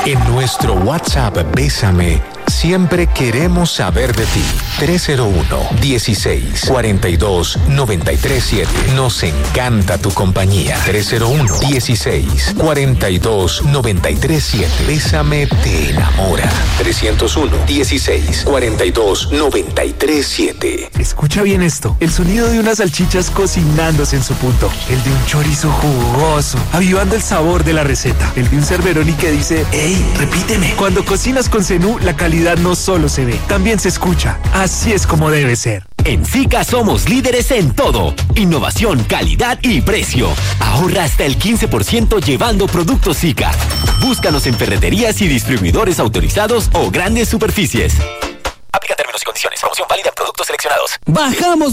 En nuestro WhatsApp Bésame, siempre queremos saber de ti. 301-16-42-937. Nos encanta tu compañía. 301-16-42-937. Bésame te enamora. 301-16-42-937. Escucha bien esto. El sonido de unas salchichas cocinándose en su punto. El de un chorizo jugoso, avivando el sabor de la receta. El de un Cerberoni que dice, ¡Ey, repíteme! Cuando cocinas con Zenú, la calidad no solo se ve, también se escucha. Así es como debe ser. En Sica somos líderes en todo. Innovación, calidad y precio. Ahorra hasta el 15% llevando productos Sica. Búscanos en ferreterías y distribuidores autorizados o grandes superficies. Aplica términos y condiciones. Promoción válida en productos seleccionados. Bajamos